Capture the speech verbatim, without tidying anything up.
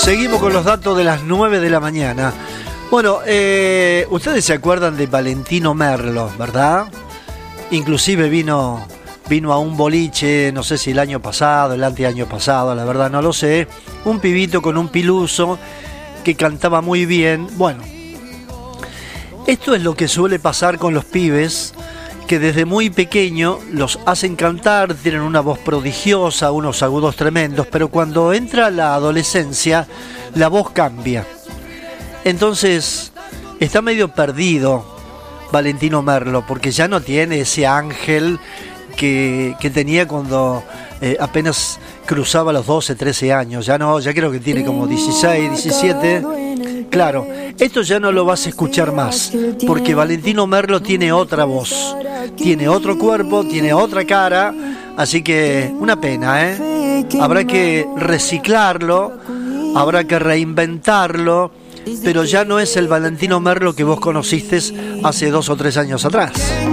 Seguimos con los datos de las nueve de la mañana. Bueno, eh, ustedes se acuerdan de Valentino Merlo, ¿verdad? Inclusive vino, vino a un boliche, no sé si el año pasado, el anteaño pasado, la verdad no lo sé. Un pibito con un piluso que cantaba muy bien. Bueno, esto es lo que suele pasar con los pibes, que desde muy pequeño los hacen cantar, tienen una voz prodigiosa, unos agudos tremendos, pero cuando entra la adolescencia, la voz cambia. Entonces, está medio perdido Valentino Merlo, porque ya no tiene ese ángel que, que tenía cuando eh, apenas cruzaba los doce, trece años. Ya no, ya creo que tiene como dieciséis, diecisiete. Claro, esto ya no lo vas a escuchar más, porque Valentino Merlo tiene otra voz, tiene otro cuerpo, tiene otra cara, así que una pena, ¿eh? Habrá que reciclarlo, habrá que reinventarlo, pero ya no es el Valentino Merlo que vos conociste hace dos o tres años atrás.